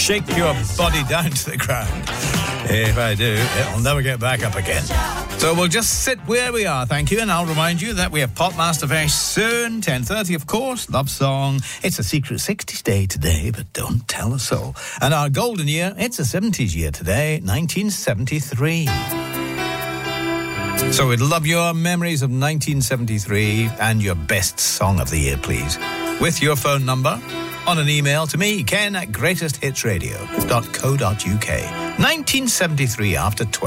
shake your body down to the ground. If I do, it'll never get back up again. So we'll just sit where we are, thank you, and I'll remind you that we have Popmaster very soon, 10:30, of course, Love Song. It's a secret 60s day today, but don't tell a soul. And our golden year, it's a 70s year today, 1973. So we'd love your memories of 1973 and your best song of the year, please, with your phone number on an email to me, Ken at greatesthitsradio.co.uk. 1973 after 12.